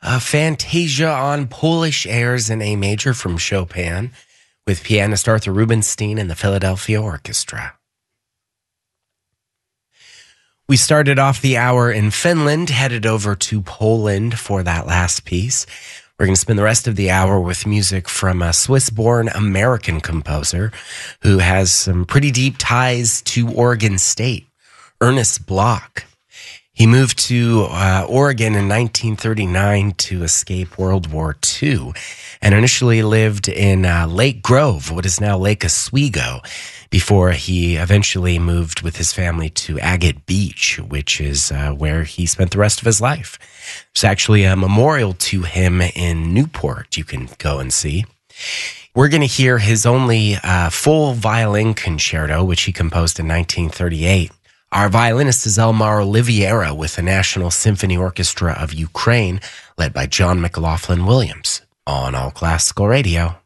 A Fantasia on Polish airs in A major from Chopin with pianist Arthur Rubinstein and the Philadelphia Orchestra. We started off the hour in Finland, headed over to Poland for that last piece. We're going to spend the rest of the hour with music from a Swiss-born American composer who has some pretty deep ties to Oregon State, Ernest Bloch. He moved to Oregon in 1939 to escape World War II and initially lived in Lake Grove, what is now Lake Oswego, before he eventually moved with his family to Agate Beach, which is where he spent the rest of his life. There's actually a memorial to him in Newport you can go and see. We're going to hear his only full violin concerto, which he composed in 1938. Our violinist is Elmar Oliveira with the National Symphony Orchestra of Ukraine, led by John McLaughlin Williams on All Classical Radio.